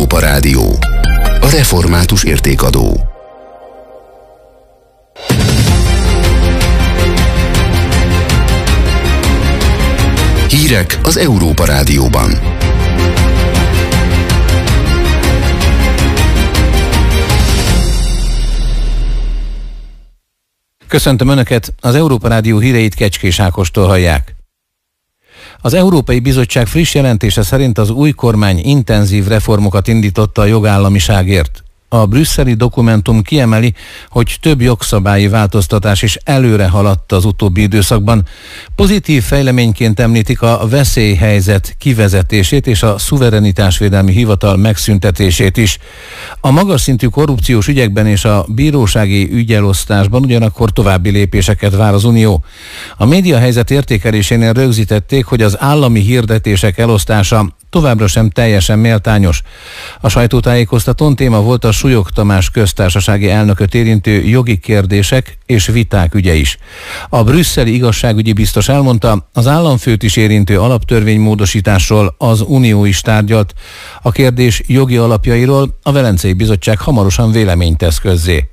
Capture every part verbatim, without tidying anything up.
Európa Rádió. A református értékadó. Hírek az Európa Rádióban. Köszöntöm Önöket, az Európa Rádió híreit Kecskés Ákostól hallják. Az Európai Bizottság friss jelentése szerint az új kormány intenzív reformokat indította a jogállamiságért. A brüsszeli dokumentum kiemeli, hogy több jogszabályi változtatás is előre haladt az utóbbi időszakban. Pozitív fejleményként említik a veszélyhelyzet kivezetését és a szuverenitásvédelmi hivatal megszüntetését is. A magas szintű korrupciós ügyekben és a bírósági ügyelosztásban ugyanakkor további lépéseket vár az Unió. A médiahelyzet értékelésénél rögzítették, hogy az állami hirdetések elosztása továbbra sem teljesen méltányos. A sajtótájékoztatón téma volt a Súlyog Tamás köztársasági elnököt érintő jogi kérdések és viták ügye is. A brüsszeli igazságügyi biztos elmondta, az államfőt is érintő alaptörvénymódosításról az Unió is tárgyalt. A kérdés jogi alapjairól a Velencei Bizottság hamarosan véleményt tesz közzé.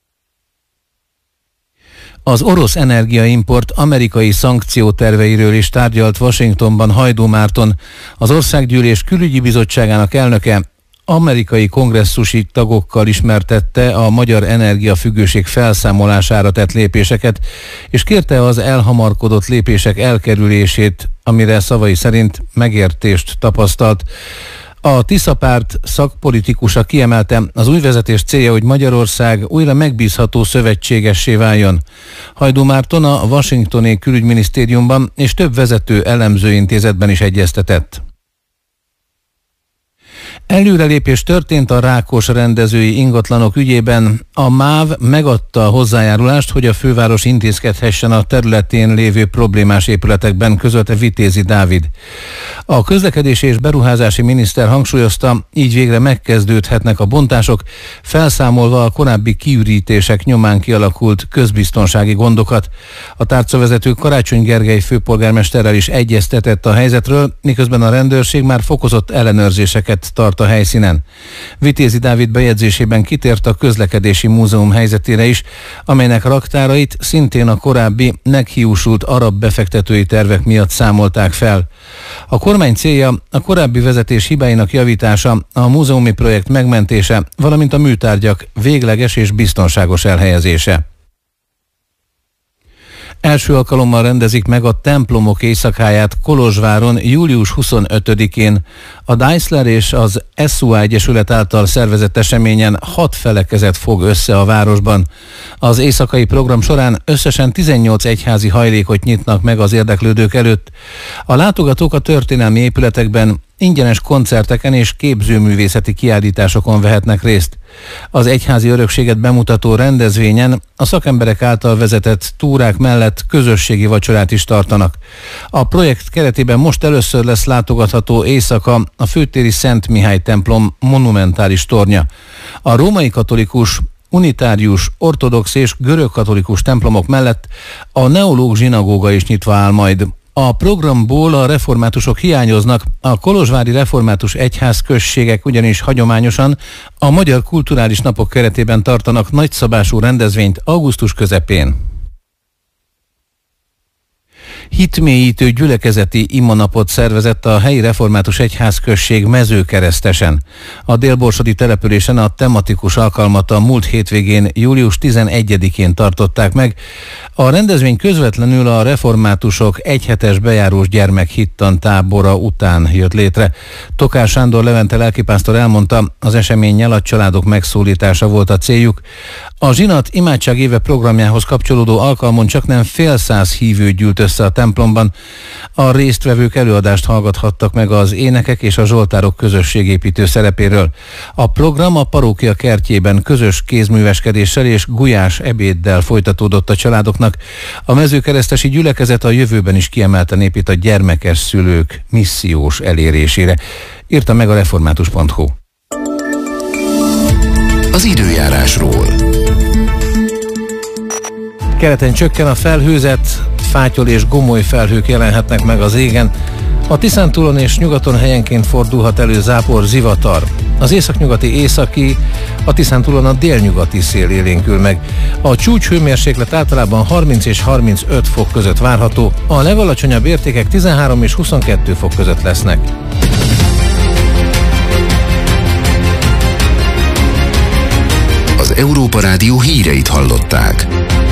Az orosz energiaimport amerikai szankcióterveiről is tárgyalt Washingtonban Hajdú Márton, az Országgyűlés Külügyi Bizottságának elnöke. Amerikai kongresszusi tagokkal ismertette a magyar energiafüggőség felszámolására tett lépéseket, és kérte az elhamarkodott lépések elkerülését, amire szavai szerint megértést tapasztalt. A Tisza párt szakpolitikusa kiemelte, az új vezetés célja, hogy Magyarország újra megbízható szövetségessé váljon. Hajdú Márton a washingtoni külügyminisztériumban és több vezető elemzőintézetben is egyeztetett. Előrelépés történt a Rákos rendezői ingatlanok ügyében. A MÁV megadta a hozzájárulást, hogy a főváros intézkedhessen a területén lévő problémás épületekben, közölte Vitézi Dávid. A közlekedési és beruházási miniszter hangsúlyozta, így végre megkezdődhetnek a bontások, felszámolva a korábbi kiürítések nyomán kialakult közbiztonsági gondokat. A tárcavezető Karácsony Gergely főpolgármesterrel is egyeztetett a helyzetről, miközben a rendőrség már fokozott ellenőrzéseket tart a helyszínen. Vitézi Dávid bejegyzésében kitért a közlekedési múzeum helyzetére is, amelynek raktárait szintén a korábbi meghiúsult arab befektetői tervek miatt számolták fel. A kormány célja a korábbi vezetés hibáinak javítása, a múzeumi projekt megmentése, valamint a műtárgyak végleges és biztonságos elhelyezése. Első alkalommal rendezik meg a templomok éjszakáját Kolozsváron július huszonötödikén. A Deisler és az es u á Egyesület által szervezett eseményen hat felekezet fog össze a városban. Az éjszakai program során összesen tizennyolc egyházi hajlékot nyitnak meg az érdeklődők előtt. A látogatók a történelmi épületekben ingyenes koncerteken és képzőművészeti kiállításokon vehetnek részt. Az egyházi örökséget bemutató rendezvényen a szakemberek által vezetett túrák mellett közösségi vacsorát is tartanak. A projekt keretében most először lesz látogatható éjszaka a főtéri Szent Mihály templom monumentális tornya. A római katolikus, unitárius, ortodox és görögkatolikus templomok mellett a neológ zsinagóga is nyitva áll majd. A programból a reformátusok hiányoznak, a kolozsvári református egyházközségek ugyanis hagyományosan a Magyar Kulturális Napok keretében tartanak nagyszabású rendezvényt augusztus közepén. Hitmélyítő gyülekezeti imanapot szervezett a helyi református egyházközség Mezőkeresztesen. A délborsodi településen a tematikus alkalmat a múlt hétvégén, július tizenegyedikén tartották meg. A rendezvény közvetlenül a reformátusok egyhetes bejárós gyermekhittan tábora után jött létre. Tokár Sándor Levente lelkipásztor elmondta, az eseménnyel a családok megszólítása volt a céljuk. A zsinat imádság éve programjához kapcsolódó alkalmon csaknem fél száz hívő gyűlt össze a templomban. A résztvevők előadást hallgathattak meg az énekek és a zsoltárok közösségépítő szerepéről. A program a parókia kertjében közös kézműveskedéssel és gulyás ebéddel folytatódott a családoknak. A mezőkeresztesi gyülekezet a jövőben is kiemelten épít a gyermekes szülők missziós elérésére. Írta meg a református pont hu. Az időjárásról. Keleten csökken a felhőzet, fátyol és gomoly felhők jelenhetnek meg az égen. A Tiszántúlon és nyugaton helyenként fordulhat elő zápor, zivatar. Az északnyugati északi, a Tiszántúlon a délnyugati szél élénkül meg. A csúcshőmérséklet általában harminc és harmincöt fok között várható, a legalacsonyabb értékek tizenhárom és huszonkettő fok között lesznek. Az Európa Rádió híreit hallották.